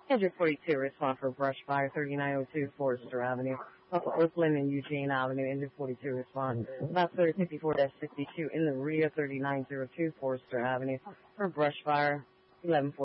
Injured 42 respond for brush fire, 3902 Forester Avenue. Off of Oakland and Eugene Avenue, injured 42 respond. About 54-62 in the rear, 3902 Forester Avenue for brush fire, 1140.